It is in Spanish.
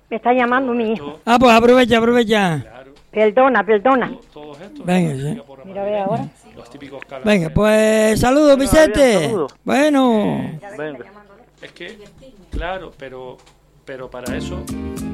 Me está llamando mi hijo. Ah, pues aprovecha. Claro, Perdona. todos estos. Venga, sí. Mira, ve ahora. Los típicos calambres. Venga, pues saludos, Vicente. saludos. Bueno. Venga. Es que, claro, pero para eso